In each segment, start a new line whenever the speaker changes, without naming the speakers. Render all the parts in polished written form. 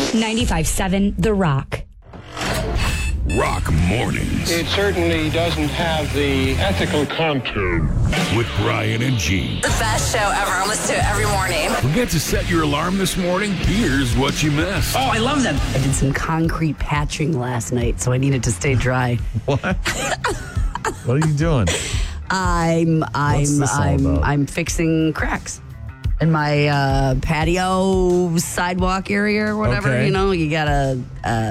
95.7 The Rock.
Rock Mornings.
It certainly doesn't have the ethical content.
With Brian and Gene.
The best show ever. I listen to it every morning.
Forget to set your alarm this morning? Here's what you missed.
Oh, I love them.
I did some concrete patching last night, so I needed to stay dry.
What? What are you doing?
I'm fixing cracks in my patio sidewalk area or whatever.
Okay.
You know, you gotta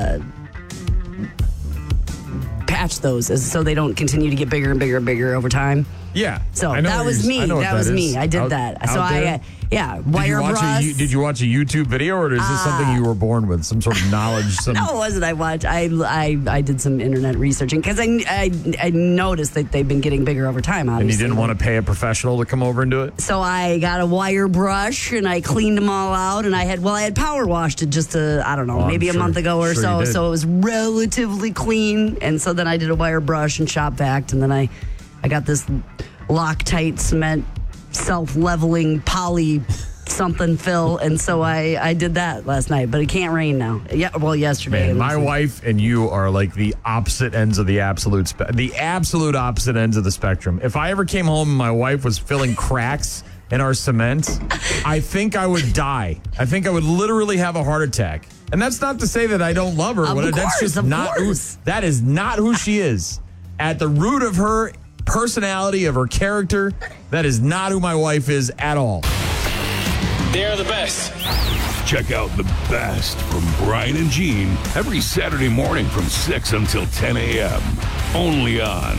patch those so they don't continue to get bigger and bigger and bigger over time.
Yeah.
So
I know
that
what
was
you're-
me.
I know what
That was
is.
me. I did
Out-
that.
out
So
there?
wire brush.
Did you watch a YouTube video, or is this something you were born with? Some sort of knowledge?
No, it wasn't. I did some internet researching because I noticed that they've been getting bigger over time, obviously.
And you didn't want to pay a professional to come over and do it?
So I got a wire brush and I cleaned them all out, and I had power washed it just maybe a month ago or so. So it was relatively clean. And so then I did a wire brush and shop vac, and then I got this Loctite cement self-leveling poly something fill, and so I did that last night. But it can't rain now. Yeah, well, yesterday.
Man, my wife and you are like the opposite ends of the absolute opposite ends of the spectrum. If I ever came home and my wife was filling cracks in our cement, I think I would die. I think I would literally have a heart attack. And that's not to say that I don't love her. That's just not who, that is not who she is. At the root of her personality, of her character, that is not who my wife is at all.
They're the best.
Check out the best from Brian and Gene every Saturday morning from 6 until 10 a.m. Only on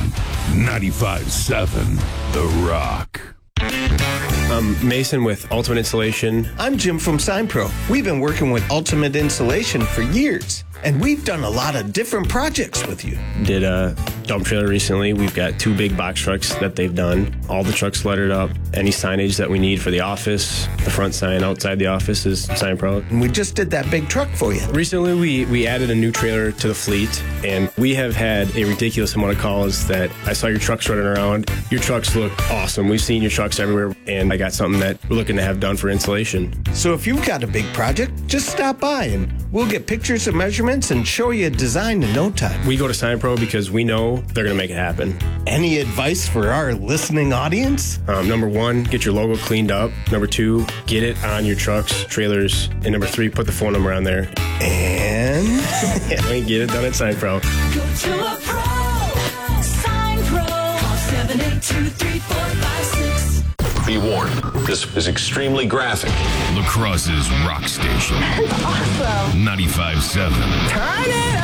95.7 The Rock.
I'm Mason with Ultimate Installation.
I'm Jim from SignPro. We've been working with Ultimate Installation for years, and we've done a lot of different projects with you.
Did a dump trailer recently. We've got 2 big box trucks that they've done. All the trucks lettered up. Any signage that we need for the office, the front sign outside the office is SignPro.
And we just did that big truck for you.
Recently, we added a new trailer to the fleet, and we have had a ridiculous amount of calls that I saw your trucks running around. Your trucks look awesome. We've seen your trucks everywhere, and I got something that we're looking to have done for installation.
So if you've got a big project, just stop by and we'll get pictures and measurements and show you a design in no time.
We go to SignPro because we know they're going to make it happen.
Any advice for our listening audience?
Number 1, get your logo cleaned up. Number 2, get it on your trucks, trailers. And number 3, put the phone number on there.
And
yeah, we can get it done at SignPro.
Go to a pro. SignPro. Call 782-3456.
Be warned, this is extremely graphic.
La Crosse's Rock Station.
Awesome.
95.7.
Turn it